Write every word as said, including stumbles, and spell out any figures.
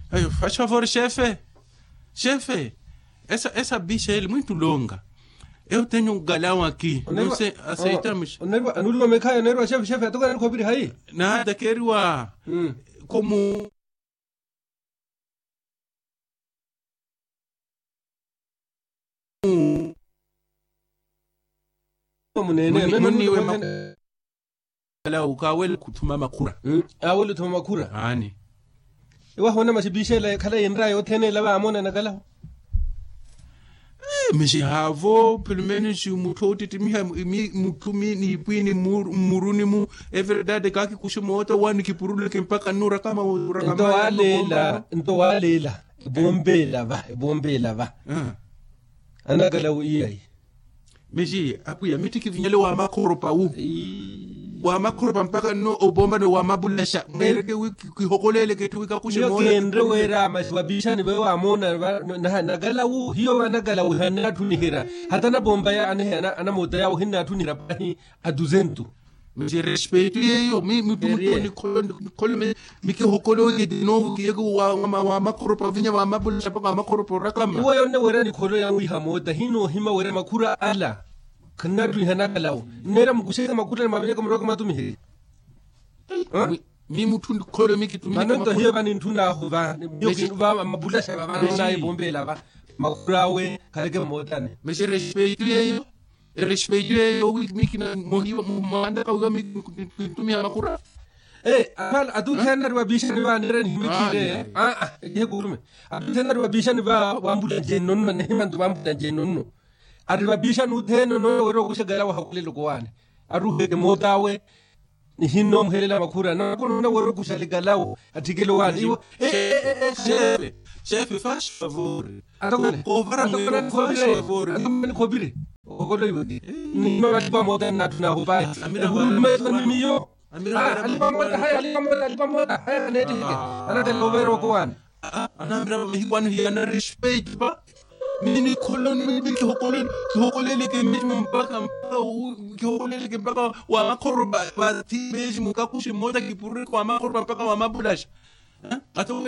Aí, faz favor, chefe. Chefe, essa, essa bicha é muito longa. Eu tenho um galão aqui. Não sei, aceitamos. Nurwa mekaya nerwa chef chef atoka nani kobiri hai. Nada querua. Como Como nene muni we makala ukawel kutuma makura. Awelu tuma makura. Ani. Iwa hona mashibishe la kala yenra yo tene la ba amona na kala. Mishi havo pelo menos mutoti timia mutumi ni pini muruni mu é verdade kaki kushimota wani kipurule kempaka nura kama uraka ndo walela ndo walela bombela ba bombela ba ana kala uyi mishi apuya miti kivinyele wa makoro pa u wa makoro pa mpaka no obomba no wa mabulasha mereke wiki kihokolele ketuika kushimota yo kendre wera maswabisha ni wewe amona na nagala u hiyo nagala u hana tunihira hata na bomba ya ana ana mota ya hinna tunira pani aduzentu mishi respeito yeyo mi mi tumoni kolme mi kihokolo ke dino ke wa wa makoro pa vinya wa mabulasha pa makoro pa rakama wo yonne wera ni kolo ya wi hamota hino hima wera makura ala kana tu hana kalaw nera mkusema makuta mabele kama roka matumi mi mutu kolo mi kitumika manento hiyo bani ntuna huva yoki va mabulasha bana na ibombela ba makurawe kaleke motane mishi respeito yeyo respeito yeyo mi kina mohiwa manda ka mi kutumia makura eh akal adu tender wa bisha ni ba nere ni mikide ah ah ye gurume adu tender wa bisha ni ba wambuda jennon na ne man wambuda jennon adu bisha nu teno no woro kusegala wa hakule lokwane aru heke motawe ni hinno mhelela makura na kono na woro kusaligalawo atikelo wani eh eh chefe chefe faz favor atokole kovara atokole faz favor atokole kobire okolo yodi ni no ba mota na tuna hoba amira ba ni yo amira alipamota haya alipamota alipamota haya neti ana te lovero kwan ana amira ba hibanu yana respeito ba mini kolon mini kihokolele kihokolele ke mimi mpaka mpaka kihokolele ke mpaka wa makoro ba ti beji mukakushi moja kipurure kwa makoro mpaka wa mabulasha.